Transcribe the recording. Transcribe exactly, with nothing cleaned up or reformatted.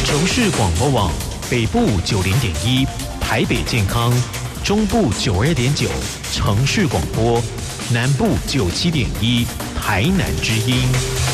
城市广播网北部九零点一，台北健康，中部九二点九，城市广播，南部九七点一，台南之音。